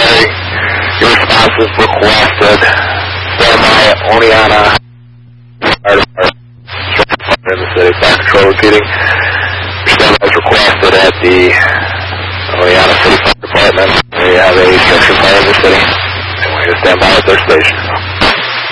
secondary. Your response is requested. Stand by at Oneonta Fire Department in the city. Fire Control repeating. Your stand is requested at the Oneonta City Fire Department. We have a structure fire in the city. I want you to stand by at their station.